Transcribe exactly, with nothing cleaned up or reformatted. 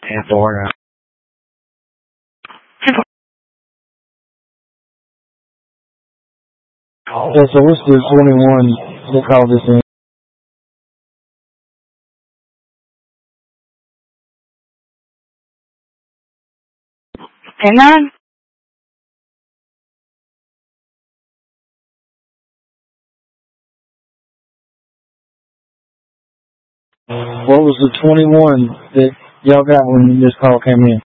in Florida. Yeah, so what's the twenty-one that called this in? ten nine? What was the twenty-one that y'all got when this call came in?